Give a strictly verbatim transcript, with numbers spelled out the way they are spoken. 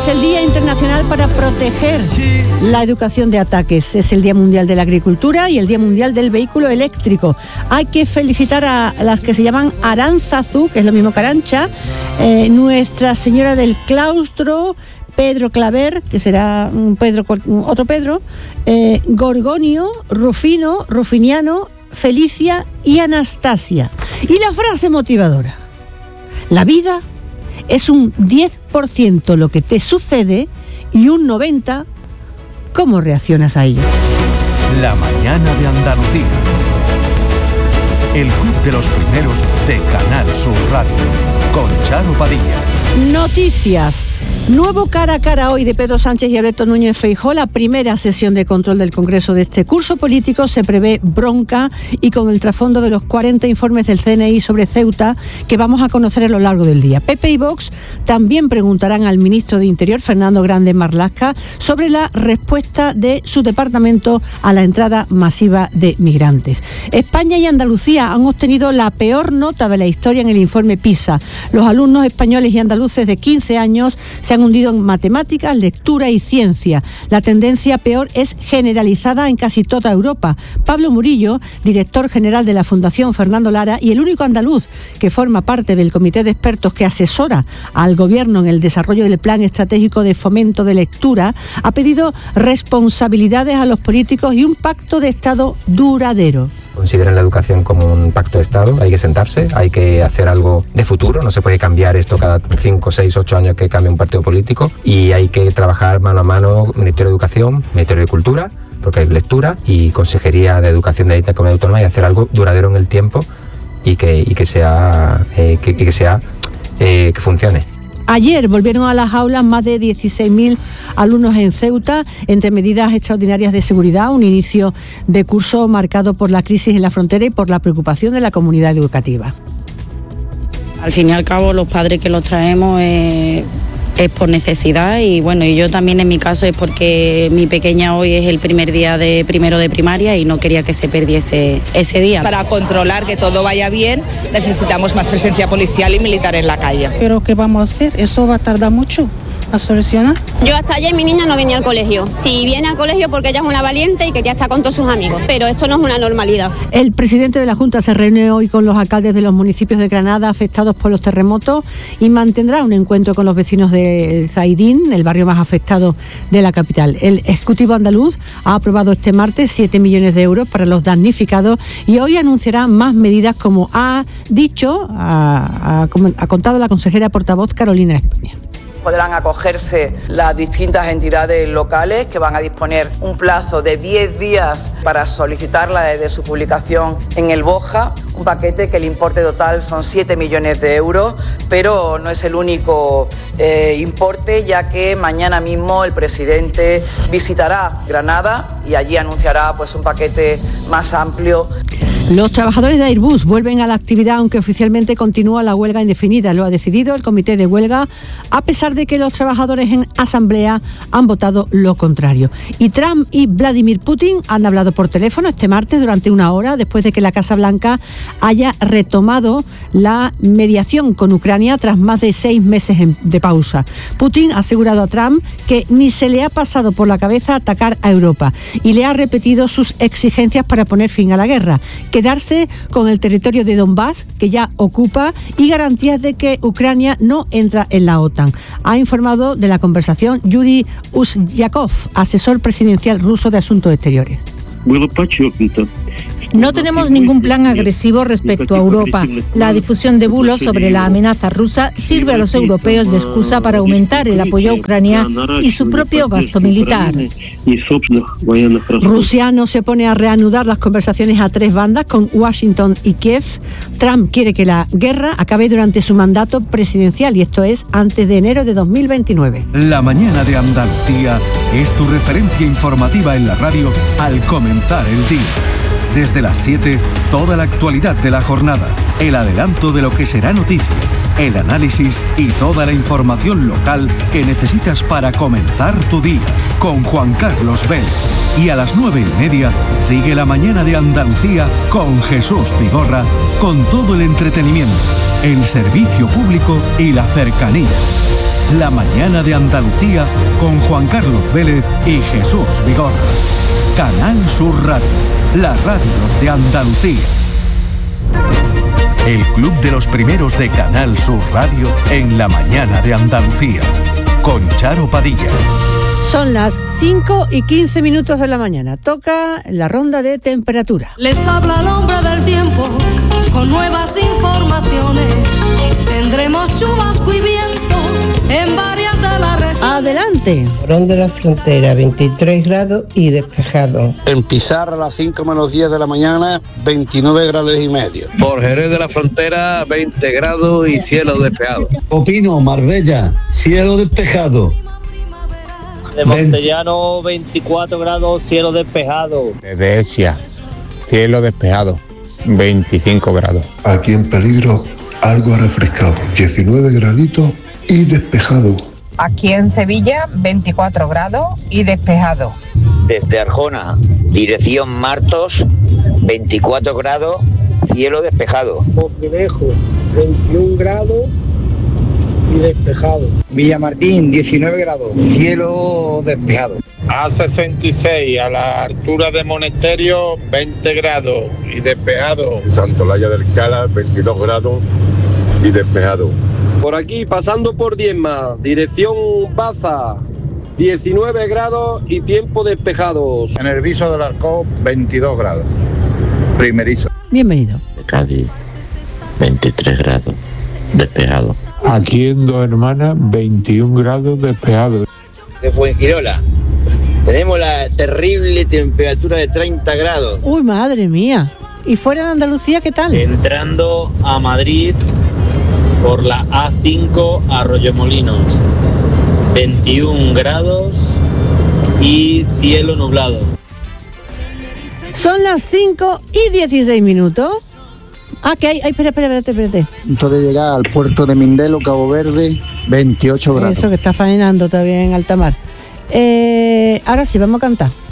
Es el Día Internacional para proteger la educación de ataques. Es el Día Mundial de la Agricultura y el Día Mundial del Vehículo Eléctrico. Hay que felicitar a las que se llaman Aránzazu, que es lo mismo que Arancha, eh, Nuestra Señora del Claustro, Pedro Claver, que será un Pedro, otro Pedro, eh, Gorgonio, Rufino, Rufiniano, Felicia y Anastasia. Y la frase motivadora: la vida es un diez por ciento lo que te sucede y un noventa por ciento cómo reaccionas a ello. La mañana de Andalucía. El club de los primeros de Canal Sur Radio. Con Charo Padilla. Noticias. Nuevo cara a cara hoy de Pedro Sánchez y Alberto Núñez Feijóo. La primera sesión de control del Congreso de este curso político se prevé bronca y con el trasfondo de los cuarenta informes del C N I sobre Ceuta que vamos a conocer a lo largo del día. P P y Vox también preguntarán al ministro de Interior, Fernando Grande Marlaska, sobre la respuesta de su departamento a la entrada masiva de migrantes. España y Andalucía han obtenido la peor nota de la historia en el informe PISA. Los alumnos españoles y andaluces de quince años se han hundido en matemáticas, lectura y ciencia. La tendencia peor es generalizada en casi toda Europa. Pablo Murillo, director general de la Fundación Fernando Lara y el único andaluz que forma parte del comité de expertos que asesora al Gobierno en el desarrollo del Plan Estratégico de Fomento de Lectura, ha pedido responsabilidades a los políticos y un pacto de Estado duradero. Consideran la educación como un pacto de Estado, hay que sentarse, hay que hacer algo de futuro, no se puede cambiar esto cada cinco, seis, ocho años que cambie un partido político, y hay que trabajar mano a mano Ministerio de Educación, Ministerio de Cultura, porque hay lectura, y Consejería de Educación de la Comunidad Autónoma, y hacer algo duradero en el tiempo y que, y que sea, eh, que, que, sea eh, que funcione. Ayer volvieron a las aulas más de dieciséis mil alumnos en Ceuta, entre medidas extraordinarias de seguridad, un inicio de curso marcado por la crisis en la frontera y por la preocupación de la comunidad educativa. Al fin y al cabo, los padres que los traemos eh, es por necesidad, y bueno, y yo también en mi caso es porque mi pequeña hoy es el primer día de primero de primaria y no quería que se perdiese ese día. Para controlar que todo vaya bien necesitamos más presencia policial y militar en la calle. ¿Pero qué vamos a hacer? Eso va a tardar mucho a solucionar. Yo hasta ayer mi niña no venía al colegio. Si viene al colegio porque ella es una valiente y quería estar con todos sus amigos, pero esto no es una normalidad. El presidente de la Junta se reúne hoy con los alcaldes de los municipios de Granada afectados por los terremotos y mantendrá un encuentro con los vecinos de Zaidín, el barrio más afectado de la capital. El Ejecutivo andaluz ha aprobado este martes siete millones de euros para los damnificados y hoy anunciará más medidas, como ha dicho, ha, ha, ha contado la consejera portavoz Carolina España. Podrán acogerse las distintas entidades locales, que van a disponer un plazo de diez días para solicitarla desde su publicación en el BOJA, un paquete que el importe total son siete millones de euros, pero no es el único eh, importe, ya que mañana mismo el presidente visitará Granada y allí anunciará pues un paquete más amplio. Los trabajadores de Airbus vuelven a la actividad, aunque oficialmente continúa la huelga indefinida. Lo ha decidido el comité de huelga, a pesar de que los trabajadores en asamblea han votado lo contrario. Y Trump y Vladimir Putin han hablado por teléfono este martes durante una hora, después de que la Casa Blanca haya retomado la mediación con Ucrania tras más de seis meses de pausa. Putin ha asegurado a Trump que ni se le ha pasado por la cabeza atacar a Europa y le ha repetido sus exigencias para poner fin a la guerra: quedarse con el territorio de Donbass, que ya ocupa, y garantías de que Ucrania no entra en la OTAN. Ha informado de la conversación Yuri Usyakov, asesor presidencial ruso de Asuntos Exteriores. No tenemos ningún plan agresivo respecto a Europa. La difusión de bulos sobre la amenaza rusa sirve a los europeos de excusa para aumentar el apoyo a Ucrania y su propio gasto militar. Rusia no se opone a reanudar las conversaciones a tres bandas con Washington y Kiev. Trump quiere que la guerra acabe durante su mandato presidencial, y esto es antes de enero de dos mil veintinueve. La mañana de Andalucía es tu referencia informativa en la radio al comenzar el día. Desde las siete, toda la actualidad de la jornada, el adelanto de lo que será noticia, el análisis y toda la información local que necesitas para comenzar tu día, con Juan Carlos Vélez. Y a las nueve y media, sigue la mañana de Andalucía con Jesús Vigorra, con todo el entretenimiento, el servicio público y la cercanía. La mañana de Andalucía con Juan Carlos Vélez y Jesús Vigorra. Canal Sur Radio, la radio de Andalucía. El club de los primeros de Canal Sur Radio en la mañana de Andalucía. Con Charo Padilla. Son las cinco y quince minutos de la mañana. Toca la ronda de temperatura. Les habla el hombre del tiempo con nuevas informaciones. Tendremos chubasco y viento en varias de las regiones. Adelante. Morón de la Frontera, veintitrés grados y despejado. En Pizarra a las cinco menos diez de la mañana, veintinueve grados y medio. Por Jerez de la Frontera, veinte grados y cielo despejado. Opino, Marbella, cielo despejado. De Montellano, veinticuatro grados, cielo despejado. Desde Ecija, cielo despejado, veinticinco grados. Aquí en Peligro, algo refrescado, diecinueve graditos y despejado. Aquí en Sevilla, veinticuatro grados y despejado. Desde Arjona, dirección Martos, veinticuatro grados, cielo despejado. Poprivejo, veintiún grados y despejado. Villamartín, diecinueve grados, cielo despejado. A sesenta y seis, a la altura de Monesterio, veinte grados y despejado. Santolaya del Cala, veintidós grados y despejado. Por aquí, pasando por Diezma, dirección Baza, diecinueve grados y tiempo despejado. En el Viso del Arcó, veintidós grados. Primerizo. Bienvenido. Cádiz, veintitrés grados, despejado. Aquí en Dos Hermanas, veintiún grados despejado. De Fuengirola, tenemos la terrible temperatura de treinta grados. Uy, madre mía. ¿Y fuera de Andalucía qué tal? Entrando a Madrid por la A cinco Arroyomolinos, veintiún grados y cielo nublado. Son las cinco y dieciséis minutos. Ah, que hay, hay espera, espera, espérate, espérate. Punto de llegar al puerto de Mindelo, Cabo Verde, veintiocho grados. Eso que está faenando todavía en alta mar. Eh, ahora sí, vamos a cantar.